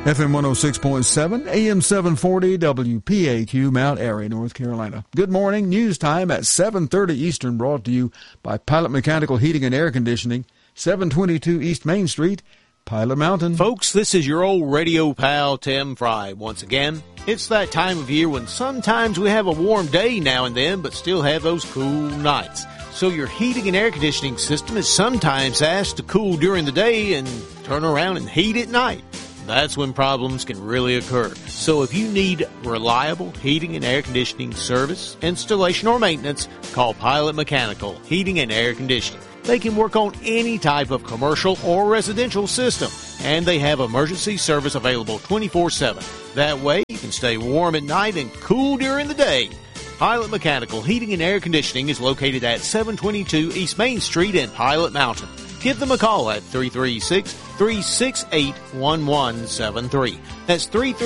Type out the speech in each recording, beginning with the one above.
FM 106.7, AM 740, WPAQ, Mount Airy, North Carolina. Good morning. News time at 7:30 Eastern, brought to you by Pilot Mechanical Heating and Air Conditioning, 722 East Main Street, Pilot Mountain. Folks, this is your old radio pal, Tim Fry. Once again, it's that time of year when sometimes we have a warm day now and then, but still have those cool nights. So your heating and air conditioning system is sometimes asked to cool during the day and turn around and heat at night. That's when problems can really occur. So if you need reliable heating and air conditioning service, installation, or maintenance, call Pilot Mechanical Heating and Air Conditioning. They can work on any type of commercial or residential system, and they have emergency service available 24/7. That way you can stay warm at night and cool during the day. Pilot Mechanical Heating and Air Conditioning is located at 722 East Main Street in Pilot Mountain. Give them a call at 336-368-1173. That's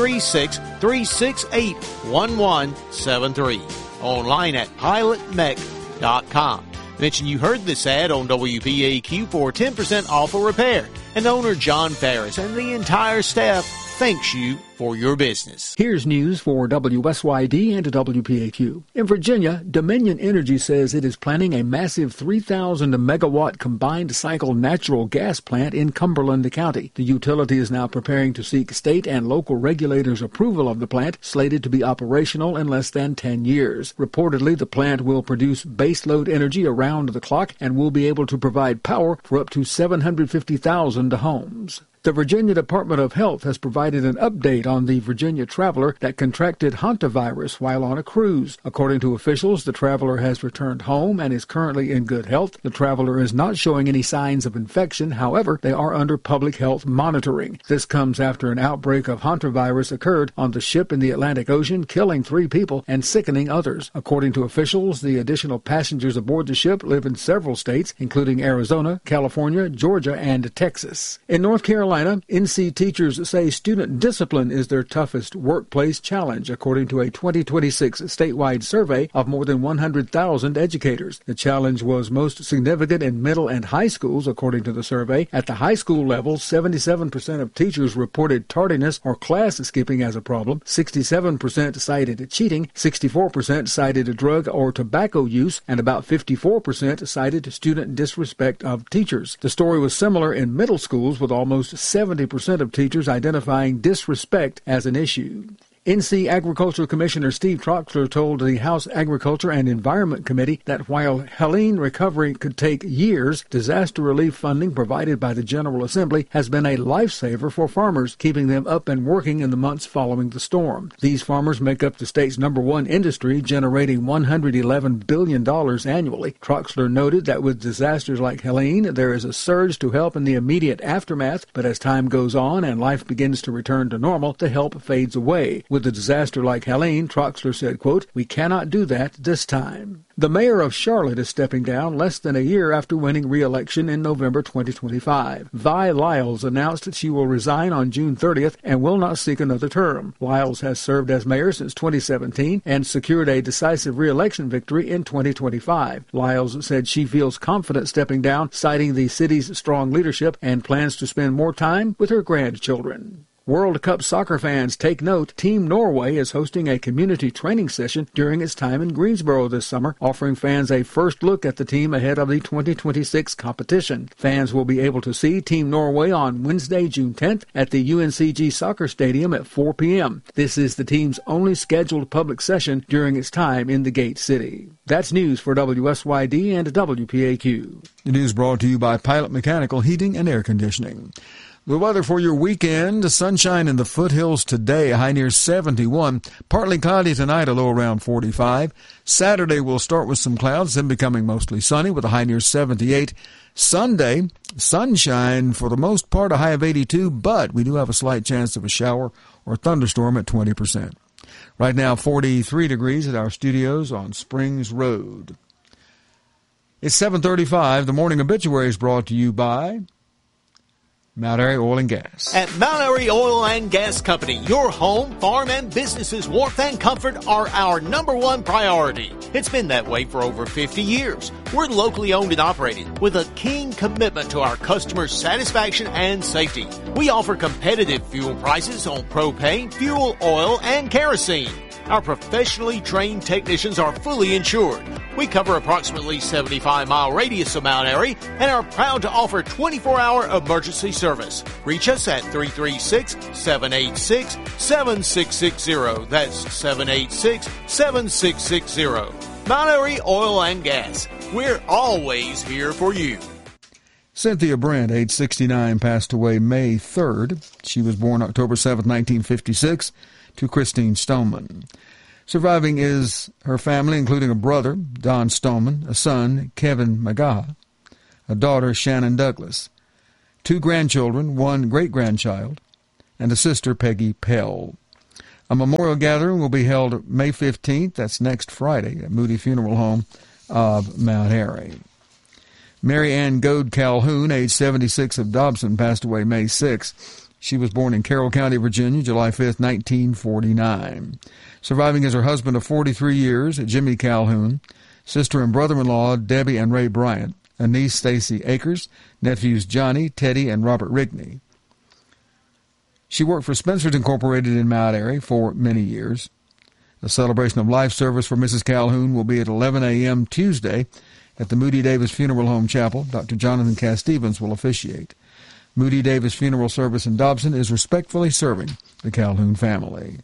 336-368-1173. Online at pilotmech.com. Mention you heard this ad on WPAQ for 10% off a repair. And owner John Ferris and the entire staff thanks you for your business. Here's news for WSYD and WPAQ. In Virginia, Dominion Energy says it is planning a massive 3,000 megawatt combined cycle natural gas plant in Cumberland County. The utility is now preparing to seek state and local regulators' approval of the plant, slated to be operational in less than 10 years. Reportedly, the plant will produce baseload energy around the clock and will be able to provide power for up to 750,000 homes. The Virginia Department of Health has provided an update on the Virginia traveler that contracted hantavirus while on a cruise. According to officials, the traveler has returned home and is currently in good health. The traveler is not showing any signs of infection. However, they are under public health monitoring. This comes after an outbreak of hantavirus occurred on the ship in the Atlantic Ocean, killing 3 people and sickening others. According to officials, the additional passengers aboard the ship live in several states, including Arizona, California, Georgia, and Texas. In North Carolina, NC teachers say student discipline is their toughest workplace challenge, according to a 2026 statewide survey of more than 100,000 educators. The challenge was most significant in middle and high schools, according to the survey. At the high school level, 77% of teachers reported tardiness or class skipping as a problem. 67% cited cheating, 64% cited drug or tobacco use, and about 54% cited student disrespect of teachers. The story was similar in middle schools, with almost 70% of teachers identifying disrespect as an issue. NC Agricultural Commissioner Steve Troxler told the House Agriculture and Environment Committee that while Helene recovery could take years, disaster relief funding provided by the General Assembly has been a lifesaver for farmers, keeping them up and working in the months following the storm. These farmers make up the state's #1 industry, generating $111 billion annually. Troxler noted that with disasters like Helene, there is a surge to help in the immediate aftermath, but as time goes on and life begins to return to normal, the help fades away. With a disaster like Helene, Troxler said, quote, "We cannot do that this time." The mayor of Charlotte is stepping down less than a year after winning re-election in November 2025. Vi Lyles announced that she will resign on June 30th and will not seek another term. Lyles has served as mayor since 2017 and secured a decisive re-election victory in 2025. Lyles said she feels confident stepping down, citing the city's strong leadership, and plans to spend more time with her grandchildren. World Cup soccer fans, take note. Team Norway is hosting a community training session during its time in Greensboro this summer, offering fans a first look at the team ahead of the 2026 competition. Fans will be able to see Team Norway on Wednesday, June 10th at the UNCG Soccer Stadium at 4 p.m. This is the team's only scheduled public session during its time in the Gate City. That's news for WSYD and WPAQ. The news brought to you by Pilot Mechanical Heating and Air Conditioning. The weather for your weekend: sunshine in the foothills today, a high near 71. Partly cloudy tonight, a low around 45. Saturday will start with some clouds, then becoming mostly sunny with a high near 78. Sunday, sunshine for the most part, a high of 82, but we do have a slight chance of a shower or thunderstorm at 20%. Right now, 43 degrees at our studios on Springs Road. It's 7:35. The morning obituary is brought to you by Mount Airy Oil and Gas. At Mount Airy Oil and Gas Company, your home, farm, and business's warmth and comfort are our number one priority. It's been that way for over 50 years. We're locally owned and operated with a keen commitment to our customers' satisfaction and safety. We offer competitive fuel prices on propane, fuel oil, and kerosene. Our professionally trained technicians are fully insured. We cover approximately 75-mile radius of Mount Airy and are proud to offer 24-hour emergency service. Reach us at 336-786-7660. That's 786-7660. Mount Airy Oil and Gas. We're always here for you. Cynthia Brent, age 69, passed away May 3rd. She was born October 7, 1956, to Christine Stoneman. Surviving is her family, including a brother, Don Stoneman, a son, Kevin Magaha, a daughter, Shannon Douglas, 2 grandchildren, 1 great-grandchild, and a sister, Peggy Pell. A memorial gathering will be held May 15th, that's next Friday, at Moody Funeral Home of Mount Airy. Mary Ann Goad Calhoun, age 76, of Dobson, passed away May 6th. She was born in Carroll County, Virginia, July 5, 1949. Surviving is her husband of 43 years, Jimmy Calhoun, sister and brother-in-law, Debbie and Ray Bryant, a niece, Stacy Akers, nephews Johnny, Teddy, and Robert Rigney. She worked for Spencer's Incorporated in Mount Airy for many years. A celebration of life service for Mrs. Calhoun will be at 11 a.m. Tuesday at the Moody Davis Funeral Home Chapel. Dr. Jonathan Cass Stevens will officiate. Moody Davis Funeral Service in Dobson is respectfully serving the Calhoun family.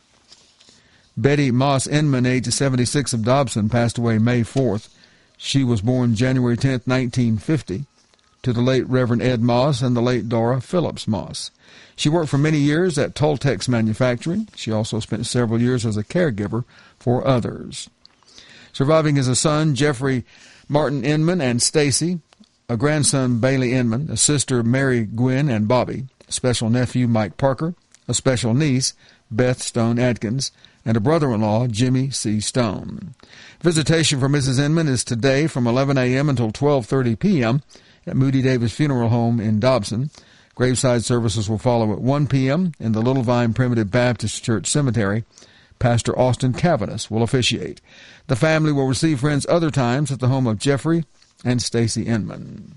Betty Moss Inman, age 76, of Dobson, passed away May 4th. She was born January 10, 1950, to the late Reverend Ed Moss and the late Dora Phillips Moss. She worked for many years at Toltex Manufacturing. She also spent several years as a caregiver for others. Surviving is a son, Jeffrey Martin Inman and Stacy, a grandson, Bailey Inman, a sister, Mary Gwynn and Bobby, a special nephew, Mike Parker, a special niece, Beth Stone Adkins, and a brother-in-law, Jimmy C. Stone. Visitation for Mrs. Inman is today from 11 a.m. until 12:30 p.m. at Moody Davis Funeral Home in Dobson. Graveside services will follow at 1 p.m. in the Little Vine Primitive Baptist Church Cemetery. Pastor Austin Cavanis will officiate. The family will receive friends other times at the home of Jeffrey and Stacy Inman.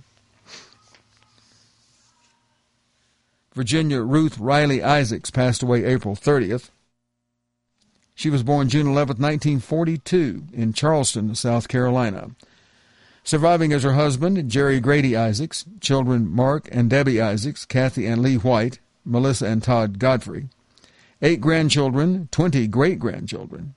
Virginia Ruth Riley Isaacs passed away April 30th. She was born June 11, 1942, in Charleston, South Carolina. Surviving is her husband, Jerry Grady Isaacs, children Mark and Debbie Isaacs, Kathy and Lee White, Melissa and Todd Godfrey, 8 grandchildren, 20 great-grandchildren.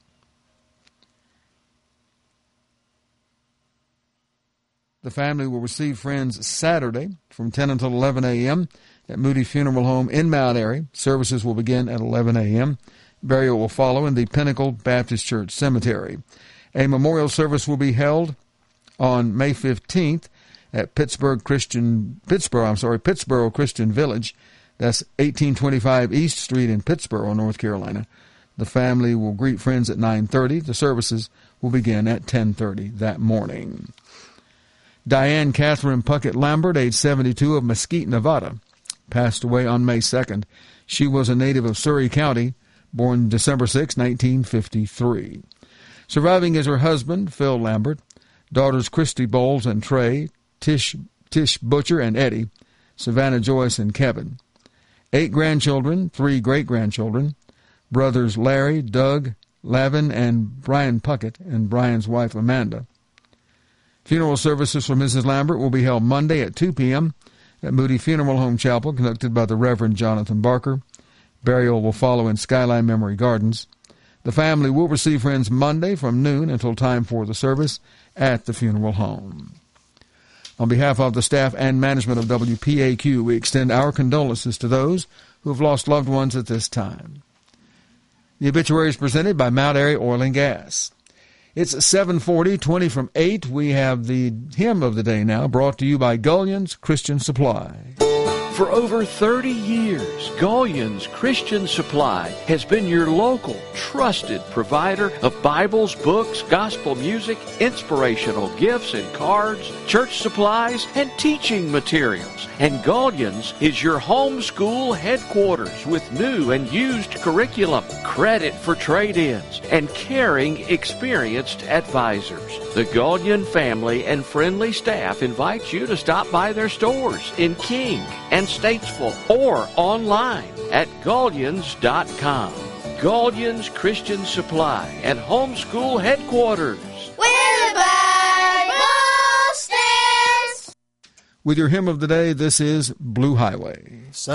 The family will receive friends Saturday from 10 until 11 a.m. at Moody Funeral Home in Mount Airy. Services will begin at 11 a.m. Burial will follow in the Pinnacle Baptist Church Cemetery. A memorial service will be held on May 15th at Pittsboro Christian Village. That's 1825 East Street in Pittsboro, North Carolina. The family will greet friends at 9:30. The services will begin at 10:30 that morning. Diane Catherine Puckett Lambert, age 72, of Mesquite, Nevada, passed away on May 2nd. She was a native of Surry County, born December 6, 1953. Surviving is her husband, Phil Lambert, daughters Christy Bowles and Trey, Tish Butcher and Eddie, Savannah Joyce and Kevin, 8 grandchildren, 3 great-grandchildren, brothers Larry, Doug, Lavin, and Brian Puckett, and Brian's wife Amanda. Funeral services for Mrs. Lambert will be held Monday at 2 p.m. at Moody Funeral Home Chapel, conducted by the Reverend Jonathan Barker. Burial will follow in Skyline Memory Gardens. The family will receive friends Monday from noon until time for the service at the funeral home. On behalf of the staff and management of WPAQ, we extend our condolences to those who have lost loved ones at this time. The obituary is presented by Mount Airy Oil and Gas. It's 7:40, 20 from 8. We have the hymn of the day now, brought to you by Gullion's Christian Supply. For over 30 years, Gullions Christian Supply has been your local, trusted provider of Bibles, books, gospel music, inspirational gifts and cards, church supplies, and teaching materials. And Gullions is your homeschool headquarters with new and used curriculum, credit for trade-ins, and caring, experienced advisors. The Gullion family and friendly staff invite you to stop by their stores in King and Statesville or online at Gullions.com. Gullions Christian Supply and Homeschool Headquarters. Where the Bible stands. With your hymn of the day, this is Blue Highway.